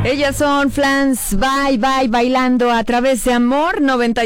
Ellas son Flans, Bye Bye, bailando a través de Amor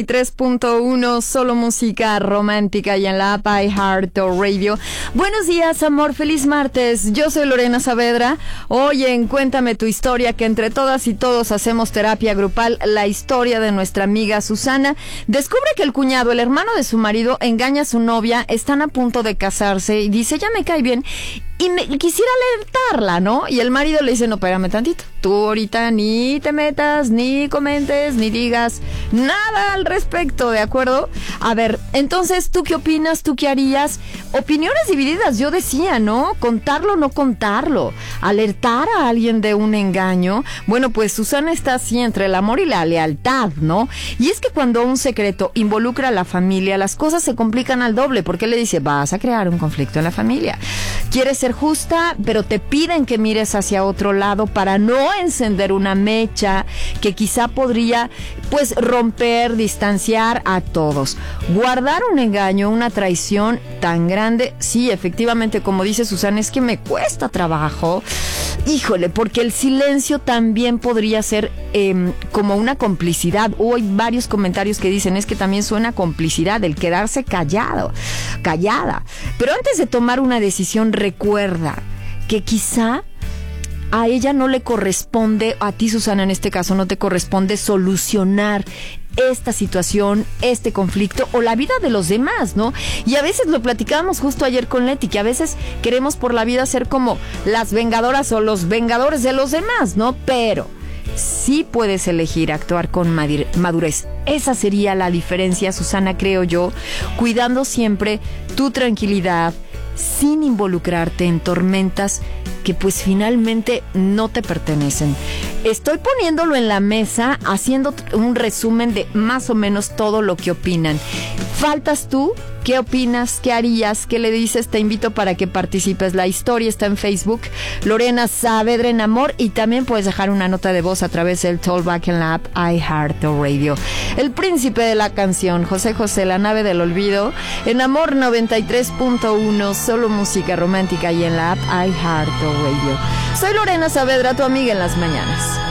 93.1, solo música romántica y en la app iHeartRadio. Buenos días, amor, feliz martes. Yo soy Lorena Saavedra. Hoy en Cuéntame tu historia, que entre todas y todos hacemos terapia grupal, la historia de nuestra amiga Susana. Descubre que el cuñado, el hermano de su marido, engaña a su novia, están a punto de casarse y dice, ya me cae bien. Y quisiera alertarla, ¿no? Y el marido le dice, no, espérame tantito. Tú ahorita ni te metas, ni comentes, ni digas nada al respecto, ¿de acuerdo? A ver, entonces, ¿tú qué opinas? ¿Tú qué harías? Opiniones divididas, yo decía, ¿no? Contarlo o no contarlo. Alertar a alguien de un engaño. Bueno, pues Susana está así entre el amor y la lealtad, ¿no? Y es que cuando un secreto involucra a la familia, las cosas se complican al doble, porque le dice, vas a crear un conflicto en la familia. Quieres ser justa, pero te piden que mires hacia otro lado para no encender una mecha que quizá podría, pues, romper, distanciar a todos. Guardar un engaño, una traición tan grande, sí, efectivamente, como dice Susana, es que me cuesta trabajo. Híjole, porque el silencio también podría ser como una complicidad. Hay varios comentarios que dicen, es que también suena complicidad, el quedarse callada. Pero antes de tomar una decisión, recuerda que quizá a ella no le corresponde, a ti, Susana, en este caso, no te corresponde solucionar esta situación, este conflicto o la vida de los demás, ¿no? Y a veces lo platicábamos justo ayer con Leti, que a veces queremos por la vida ser como las vengadoras o los vengadores de los demás, ¿no? Pero sí puedes elegir actuar con madurez. Esa sería la diferencia, Susana, creo yo, cuidando siempre tu tranquilidad, sin involucrarte en tormentas que pues finalmente no te pertenecen. Estoy poniéndolo en la mesa, haciendo un resumen de más o menos todo lo que opinan. ¿Faltas tú? ¿Qué opinas? ¿Qué harías? ¿Qué le dices? Te invito para que participes. La historia está en Facebook, Lorena Saavedra en Amor, y también puedes dejar una nota de voz a través del Tollback en la app iHeartRadio. El príncipe de la canción, José José, La nave del olvido, en Amor 93.1, solo música romántica y en la app iHeartRadio. Soy Lorena Saavedra, tu amiga en las mañanas.